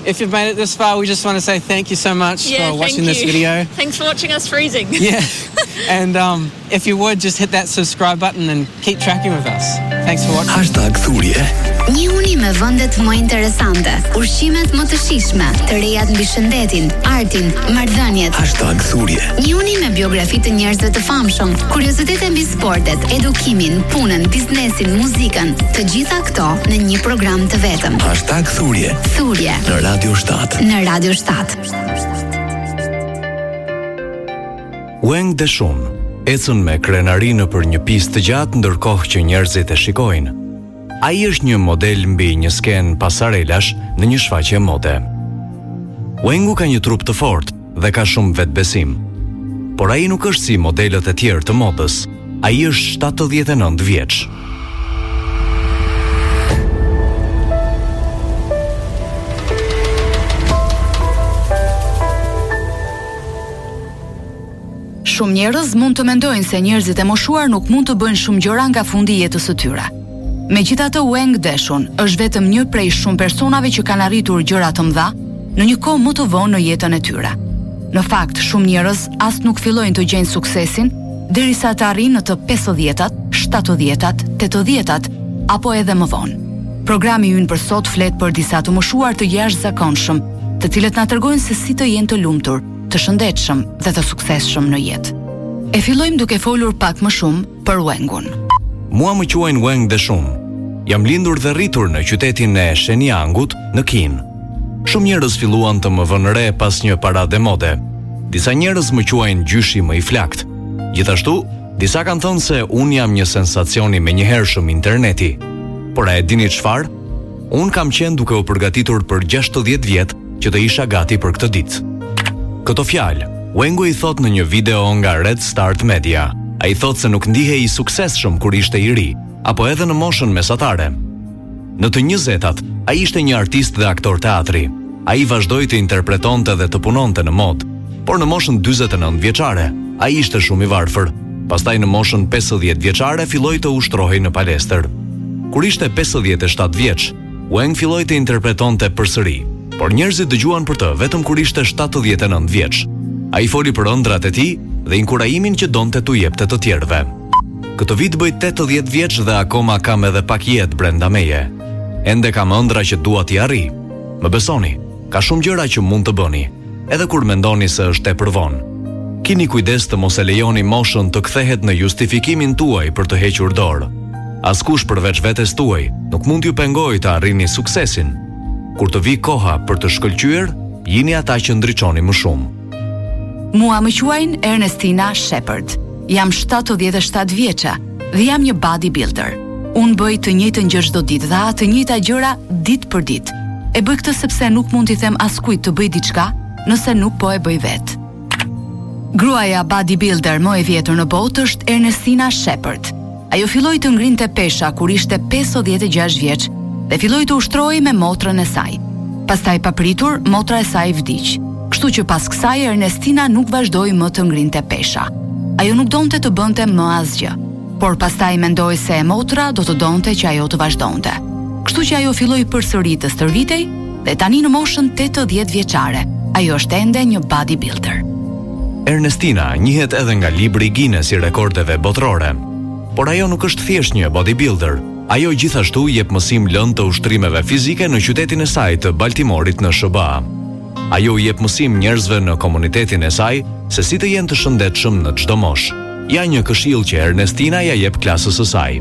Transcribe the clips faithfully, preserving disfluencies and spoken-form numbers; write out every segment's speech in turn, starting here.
if you've made it this far, we just want to say thank you so much yeah, for watching thank this you. video. Thanks for watching us freezing. Yeah, and um, if you would, just hit that subscribe button and keep tracking with us. Thanks for watching. Hashtag Thurje. Një uni me vendet më interesante, ushqimet më të shijshme, të rejat mbi shëndetin, artin, marrëdhëniet. Hashtag Thurje. Një uni me biografi të njerëzve të famshëm, kuriozitete mbi sportet, edukimin, punën, biznesin, muzikën, të gjitha këto në një program të vetëm. Hashtag Thurje. Thurje. Në Radio shtat. Në Radio shtat. Wang Deshun ecën me krenari në për një pistë të gjatë ndërkohë që njerëzit e shikojnë. Ai është një model mbi një skenë pasarelash në një shfaqje mode. Wangu ka një trup të fortë dhe ka shumë vetbesim. Por ai nuk është si modelët e tjerë të modës. Ai është shtatëdhjetë e nëntë vjeç. Shumë njerëz mund të mendojnë se njerëzit e moshuar nuk mund të bëjnë shumë gjëra nga fundi i jetës së tyre. Megjithatë, Wang Deshun është vetëm një prej shumë personave që kanë arritur gjëra të mëdha në një kohë më të vonë në jetën e tyre. Në fakt, shumë njerëz as nuk fillojnë të gjejnë suksesin derisa të arrijnë në të pesëdhjetat, shtatëdhjetat, tetëdhjetat apo edhe më vonë. Programi ynë për sot flet për disa të moshuar të jashtëzakonshëm, të cilët na tregojnë se si të jenë të lumtur, të shëndetshëm dhe të suksesshëm në jetë. E fillojmë duke folur pak më shumë për Wangun. Mua më quajnë Wang Deshun. Jam lindur dhe rritur në qytetin e Shenyang-ut në Kinë. Shumë njerëz filluan të më vënë re pas një parade mode. Disa njerëz më quajnë gjyshi më i flakt. Gjithashtu, disa kanë thënë se unë jam një sensacion i menjëhershëm interneti. Por a e dini çfarë? Unë kam qenë duke u përgatitur për gjashtëdhjetë vjet që të isha gati për këtë ditë. Këto fjalë, Wangu i thot në një video nga Red Start Media. A i thot se nuk ndihej i suksesshëm kur ishte i ri, apo edhe në moshën mesatare. Në të njëzetat, a ishte një artist dhe aktor teatri. A i vazhdoi të interpretonte dhe të punonte në mod, por në moshën dyzet e nëntë vjeçare, a i ishte shumë i varfër. Pastaj në moshën pesëdhjetë vjeçare filloi të ushtrohej në palestër. Kur ishte pesëdhjetë e shtatë vjeç, Wang filloi të interpretonte përsëri, por njerëzit dëgjuan për të vetëm kur ishte shtatëdhjetë e nëntë vjeç. A i foli për ëndrat e tij dhe inkurajimin që donte t'u jepte të tjerëve. Këtë vit bëj tetëdhjetë vjeç dhe akoma kam edhe pak jetë brenda meje. Ende kam ëndra që dua t'i arri. Më besoni, ka shumë gjëra që mund të bëni, edhe kur mendoni se është tepër vonë. Kini kujdes të mos e lejoni moshën të kthehet në justifikimin tuaj për të hequr dorë. Askush përveç vetes tuaj nuk mund t'ju pengojë të arrini suksesin. Kur të vi koha për të shkëlqyer, jini ata që ndriçoni më shumë. Mua më quajnë Ernestina Shepard. Jam shtatëdhjetë e shtatë vjeça dhe jam një bodybuilder. Unë bëj të njëjtën gjë çdo ditë dhe të njëjta gjëra ditë për ditë. E bëj këtë sepse nuk mund t'i them askujt të bëj diçka nëse nuk po e bëj vetë. Gruaja bodybuilder më e vjetër në botë është Ernestina Shepard. Ajo filloi të ngrinte pesha kur ishte pesëdhjetë e gjashtë vjeç dhe filloi të ushtrohej me motrën e saj. Pastaj papritur, motra e saj vdiq. Kështu që pas kësaj Ernestina nuk vazhdoi më të ngrinte pesha. Ajo nuk donte të bënte më asgjë, por pastaj mendoi se e motra do të donte që ajo të vazhdonte. Kështu që ajo filloi përsëri të stërvitej dhe tani në moshën tetëdhjetë vjeçare, ajo është ende një bodybuilder. Ernestina njihet edhe nga libri Guinness i rekordeve botërore. Por ajo nuk është thjesht një bodybuilder. Ajo gjithashtu jep mësim lënë të ushtrimeve fizike në qytetin e saj të Baltimorit në S B A. Ajo jep mësim njerëzve në komunitetin e saj se si të jenë të shëndetshëm në çdo moshë. Ja një këshill që Ernestina ja jep klasës së saj.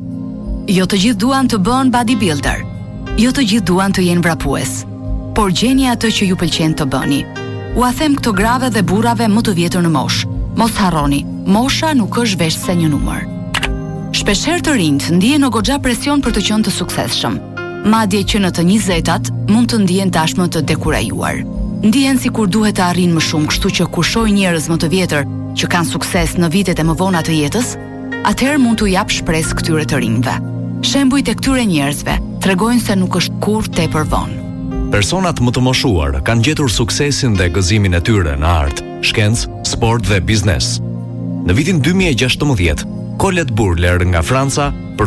Jo të gjithë duan të bëhen bodybuilder. Jo të gjithë duan të jenë vrapues. Por gjeni atë që ju pëlqen të bëni. Ua them këto grave dhe burrave më të vjetër në moshë. Mos harroni, mosha nuk është veç se një numër. Shpeshherë të rinjt ndihen në goxha presion për të qenë të suksesshëm. Madje që në të njëzetat mund të ndihen tashmë të dekurajuar. Ndihen sikur duhet të arrijnë më shumë, kështu që kur shohin njerëz më të vjetër që kanë sukses në vitet e mëvona të jetës, atëherë mund t'u jap shpresë këtyre të rinjve. Shembujt e këtyre njerëzve tregojnë se nuk është kurrë tepër vonë. Personat më të moshuar kanë gjetur suksesin dhe gëzimin e tyre në art, shkencë, sport dhe biznes. Në vitin dy mijë e gjashtëmbëdhjetë, Colette Burler nga Franca